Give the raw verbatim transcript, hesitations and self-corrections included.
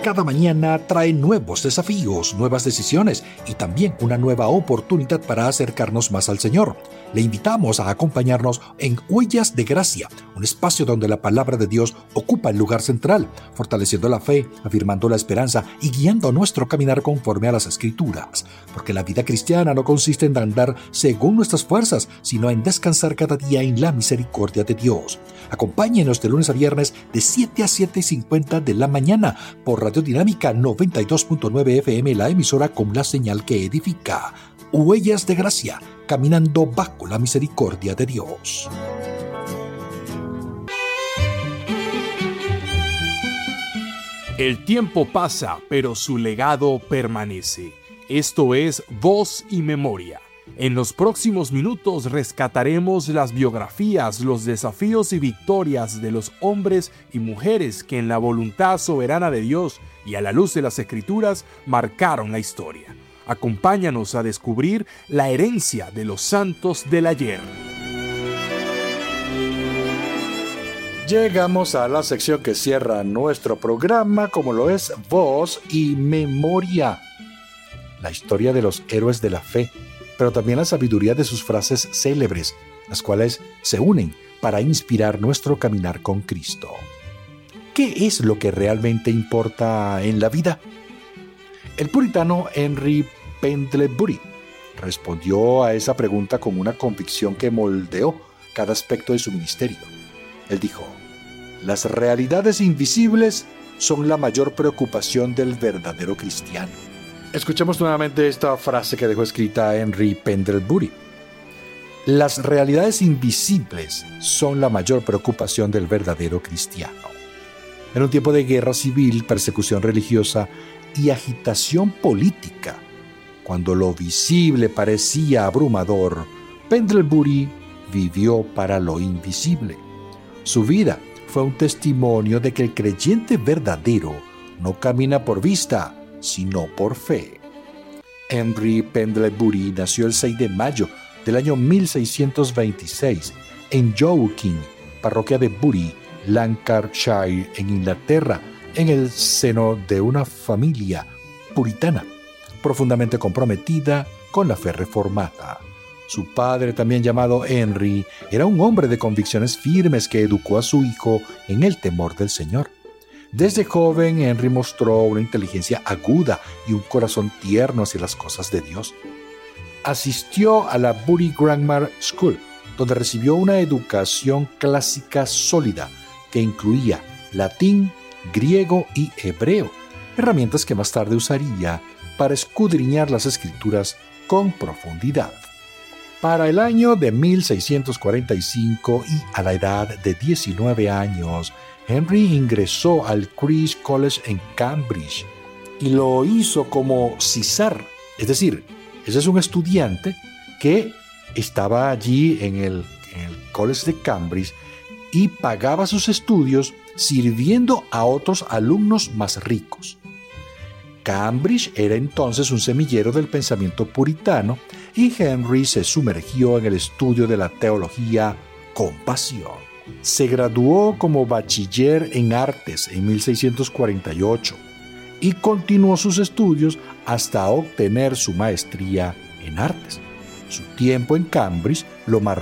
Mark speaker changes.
Speaker 1: Cada mañana trae nuevos desafíos, nuevas decisiones y también una nueva oportunidad para acercarnos más al Señor. Le invitamos a acompañarnos en Huellas de Gracia, un espacio donde la palabra de Dios ocupa el lugar central, fortaleciendo la fe, afirmando la esperanza y guiando nuestro caminar conforme a las Escrituras. Porque la vida cristiana no consiste en andar según nuestras fuerzas, sino en descansar cada día en la misericordia de Dios. Acompáñenos de lunes a viernes de siete a siete y cincuenta de la mañana por Radio Dinámica noventa y dos punto nueve F M, la emisora con la señal que edifica. Huellas de Gracia, caminando bajo la misericordia de Dios.
Speaker 2: El tiempo pasa, pero su legado permanece. Esto es Voz y Memoria. En los próximos minutos rescataremos las biografías, los desafíos y victorias de los hombres y mujeres que en la voluntad soberana de Dios y a la luz de las Escrituras marcaron la historia. Acompáñanos a descubrir la herencia de los santos del ayer.
Speaker 1: Llegamos a la sección que cierra nuestro programa, como lo es Voz y Memoria. La historia de los héroes de la fe, pero también la sabiduría de sus frases célebres, las cuales se unen para inspirar nuestro caminar con Cristo. ¿Qué es lo que realmente importa en la vida? El puritano Henry Pendlebury respondió a esa pregunta con una convicción que moldeó cada aspecto de su ministerio. Él dijo: las realidades invisibles son la mayor preocupación del verdadero cristiano. Escuchemos nuevamente esta frase que dejó escrita Henry Pendlebury. Las realidades invisibles son la mayor preocupación del verdadero cristiano. En un tiempo de guerra civil, persecución religiosa y agitación política, cuando lo visible parecía abrumador, Pendlebury vivió para lo invisible. Su vida fue un testimonio de que el creyente verdadero no camina por vista, sino por fe. Henry Pendlebury nació el seis de mayo del año mil seiscientos veintiséis en Woking, parroquia de Bury, Lancashire, en Inglaterra, en el seno de una familia puritana, profundamente comprometida con la fe reformada. Su padre, también llamado Henry, era un hombre de convicciones firmes que educó a su hijo en el temor del Señor. Desde joven, Henry mostró una inteligencia aguda y un corazón tierno hacia las cosas de Dios. Asistió a la Bury Grammar School, donde recibió una educación clásica sólida que incluía latín, griego y hebreo, herramientas que más tarde usaría para escudriñar las Escrituras con profundidad. Para el año de mil seiscientos cuarenta y cinco y a la edad de diecinueve años, Henry ingresó al Christ's College en Cambridge y lo hizo como Cisar, es decir, ese es un estudiante que estaba allí en el, en el College de Cambridge y pagaba sus estudios sirviendo a otros alumnos más ricos. Cambridge era entonces un semillero del pensamiento puritano y Henry se sumergió en el estudio de la teología con pasión. Se graduó como bachiller en artes en mil seiscientos cuarenta y ocho y continuó sus estudios hasta obtener su maestría en artes. Su tiempo en Cambridge lo marcó